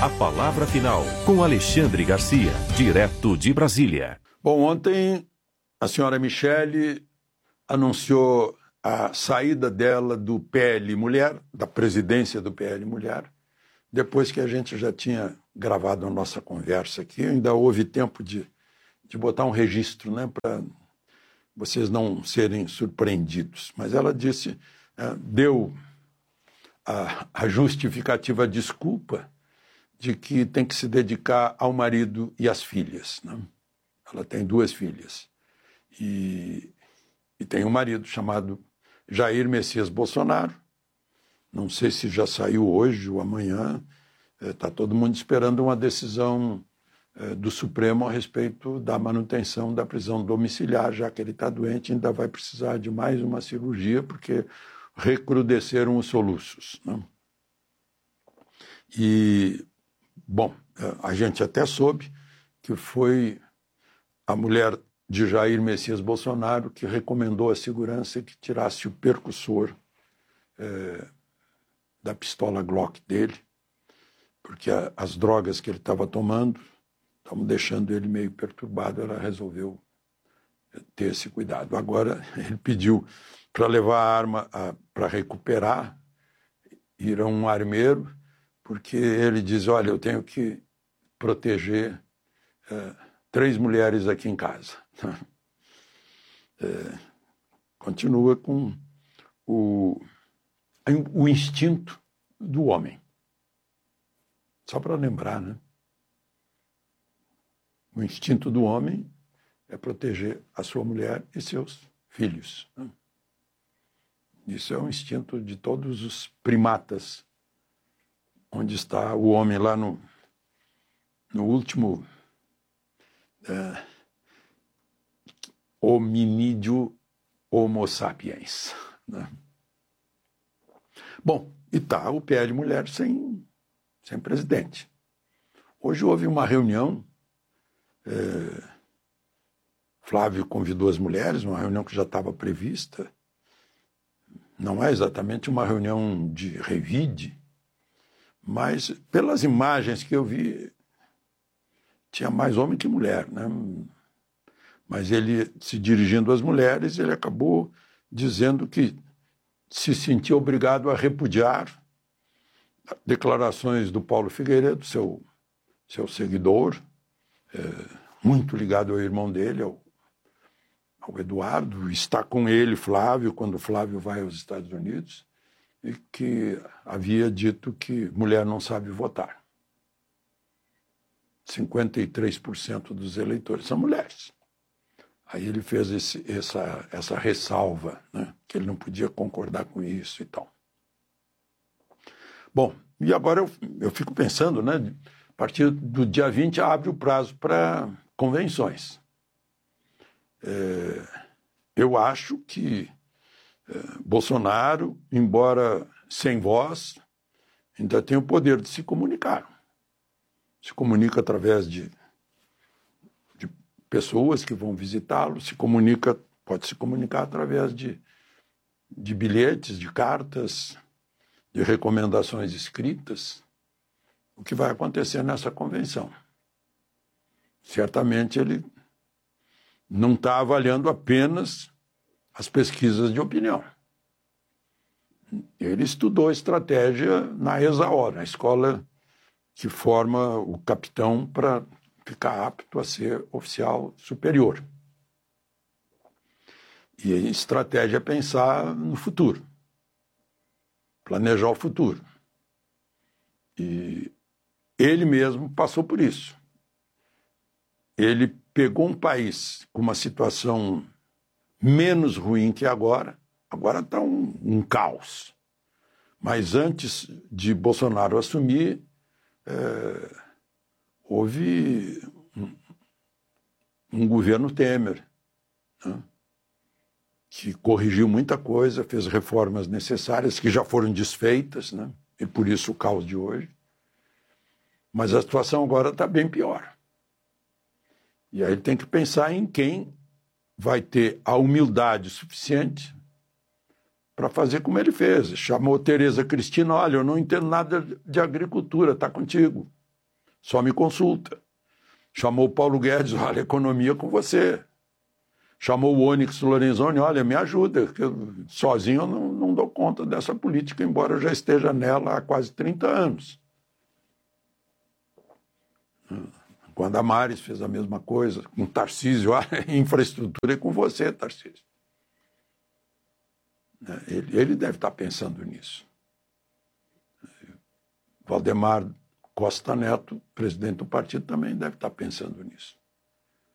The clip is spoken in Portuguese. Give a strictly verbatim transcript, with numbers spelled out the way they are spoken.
A palavra final, com Alexandre Garcia, direto de Brasília. Bom, ontem a senhora Michele anunciou a saída dela do P L Mulher, da presidência do P L Mulher, depois que a gente já tinha gravado a nossa conversa aqui. Ainda houve tempo de, de botar um registro, né, para vocês não serem surpreendidos. Mas ela disse, é, deu a, a justificativa, a desculpa de que tem que se dedicar ao marido e às filhas, né? Ela tem duas filhas e, e tem um marido chamado Jair Messias Bolsonaro. Não sei se já saiu hoje ou amanhã. Está todo mundo esperando uma decisão é, do Supremo a respeito da manutenção da prisão domiciliar, já que ele está doente, ainda vai precisar de mais uma cirurgia, porque recrudesceram os soluços, né? E, bom, a gente até soube que foi a mulher de Jair Messias Bolsonaro que recomendou à segurança que tirasse o percussor é, da pistola Glock dele, porque a, as drogas que ele estava tomando estavam deixando ele meio perturbado. Ela resolveu ter esse cuidado. Agora ele pediu para levar a arma para recuperar, ir a um armeiro, porque ele diz, olha, eu tenho que proteger é, três mulheres aqui em casa. É, continua com o, o instinto do homem. Só para lembrar, né? O instinto do homem é proteger a sua mulher e seus filhos, né? Isso é um instinto de todos os primatas. Onde está o homem lá no, no último é, hominídeo Homo sapiens, né? Bom, e está o P L Mulher sem, sem presidente. Hoje houve uma reunião, é, Flávio convidou as mulheres, uma reunião que já estava prevista. Não é exatamente uma reunião de revide, mas pelas imagens que eu vi, tinha mais homem que mulher, né? Mas ele, se dirigindo às mulheres, ele acabou dizendo que se sentia obrigado a repudiar declarações do Paulo Figueiredo, seu, seu seguidor, é, muito ligado ao irmão dele, ao, ao Eduardo, está com ele, Flávio, quando Flávio vai aos Estados Unidos, e que havia dito que mulher não sabe votar. cinquenta e três por cento dos eleitores são mulheres. Aí ele fez esse, essa, essa ressalva, né, que ele não podia concordar com isso e tal. Bom, e agora eu, eu fico pensando, né, a partir do dia vinte abre o prazo para convenções. É, eu acho que Bolsonaro, embora sem voz, ainda tem o poder de se comunicar. Se comunica através de, de pessoas que vão visitá-lo, se comunica, pode se comunicar através de, de bilhetes, de cartas, de recomendações escritas. O que vai acontecer nessa convenção? Certamente ele não está avaliando apenas as pesquisas de opinião. Ele estudou estratégia na ESAO, na escola que forma o capitão para ficar apto a ser oficial superior. E a estratégia é pensar no futuro, planejar o futuro. E ele mesmo passou por isso. Ele pegou um país com uma situação menos ruim que agora. Agora está um, um caos. Mas antes de Bolsonaro assumir, é, houve um, um governo Temer, né, que corrigiu muita coisa, fez reformas necessárias que já foram desfeitas, né, e por isso o caos de hoje. Mas a situação agora está bem pior. E aí ele tem que pensar em quem vai ter a humildade suficiente para fazer como ele fez. Chamou Tereza Cristina, olha, eu não entendo nada de agricultura, está contigo. só me consulta. Chamou o Paulo Guedes, olha, economia com você. Chamou o Onyx Lorenzoni, olha, me ajuda, que eu, sozinho eu não, não dou conta dessa política, embora eu já esteja nela há quase trinta anos. Quando a Maris fez a mesma coisa, com o Tarcísio, a infraestrutura é com você, Tarcísio. Ele, ele deve estar pensando nisso. Valdemar Costa Neto, presidente do partido, também deve estar pensando nisso.